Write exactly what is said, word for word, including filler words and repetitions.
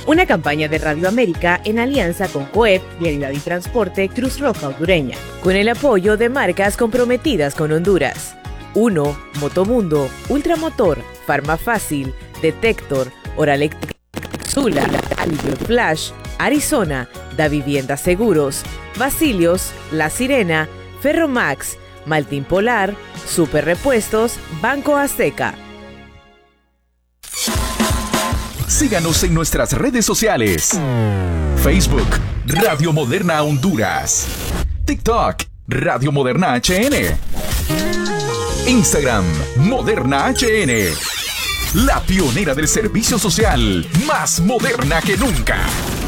Una campaña de Radio América en alianza con COEP, Vialidad y Transporte, Cruz Roja Hondureña, con el apoyo de marcas comprometidas con Honduras. uno. Motomundo, Ultramotor, Farmafácil, Detector, Oralectric, Zula, Alivio Flash, Arizona, Da Vivienda Seguros, Basilios, La Sirena, Ferromax, Maltín Polar, Super Repuestos, Banco Azteca. Síganos en nuestras redes sociales. Facebook, Radio Moderna Honduras. TikTok, Radio Moderna H N. Instagram, Moderna H N. La pionera del servicio social, más moderna que nunca.